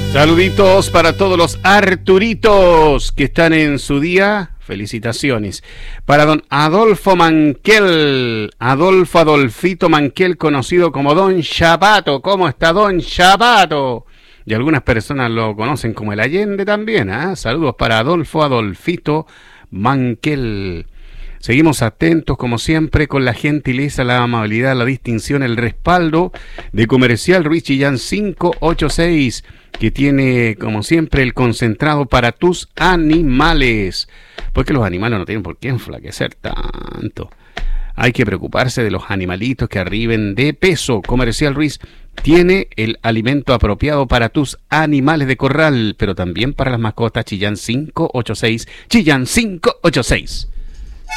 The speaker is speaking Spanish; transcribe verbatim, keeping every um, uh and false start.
Saluditos para todos los Arturitos que están en su día. Felicitaciones. Para don Adolfo Manquel, Adolfo Adolfito Manquel, conocido como Don Chapato. ¿Cómo está Don Chapato? Y algunas personas lo conocen como el Allende también, ¿eh? Saludos para Adolfo Adolfito Manquel. Seguimos atentos, como siempre, con la gentileza, la amabilidad, la distinción, el respaldo de Comercial Ruiz Chillán cinco ocho seis, que tiene, como siempre, el concentrado para tus animales. Porque los animales no tienen por qué enflaquecer tanto. Hay que preocuparse de los animalitos que arriben de peso. Comercial Ruiz tiene el alimento apropiado para tus animales de corral, pero también para las mascotas. Chillán cinco ocho seis, Chillán cinco ocho seis.